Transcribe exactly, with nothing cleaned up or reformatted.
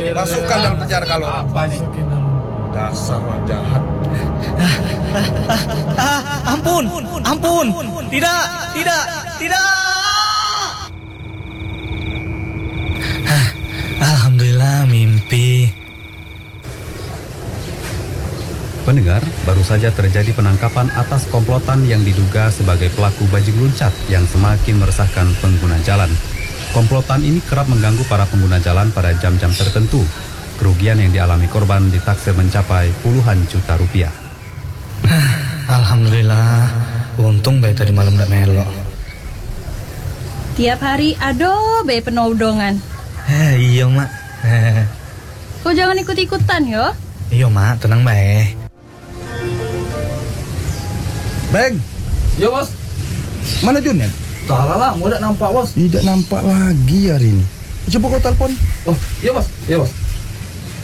Masukkan dalam penjara kalau apa nih? Dasar orang jahat. Ah, ampun, ampun. Tidak, tidak, tidak. Ah, Alhamdulillah mimpi. Pendengar, baru saja terjadi penangkapan atas komplotan yang diduga sebagai pelaku bajing loncat yang semakin meresahkan pengguna jalan. Komplotan ini kerap mengganggu para pengguna jalan pada jam-jam tertentu. Kerugian yang dialami korban ditaksir mencapai puluhan juta rupiah. Alhamdulillah, untung bayi tadi malam gak melok. Tiap hari aduh bayi penodongan. Eh, iya mak. Kau jangan ikut-ikutan yo. Iya mak, tenang baik. Bang, Ya bos. mana Junet? Salah lah, mau nampak bos. Tidak nampak lagi hari ini. Coba kau telepon. Oh, iya bos, iya bos.